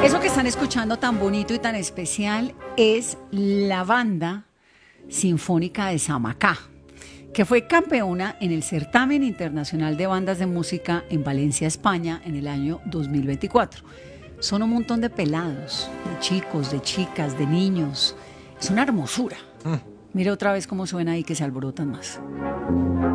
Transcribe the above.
Eso que están escuchando tan bonito y tan especial es la banda sinfónica de Samacá, que fue campeona en el certamen internacional de bandas de música en Valencia, España, en el año 2024. Son un montón de pelados, de chicos, de chicas, de niños. Es una hermosura. Mira otra vez cómo suena ahí que se alborotan más.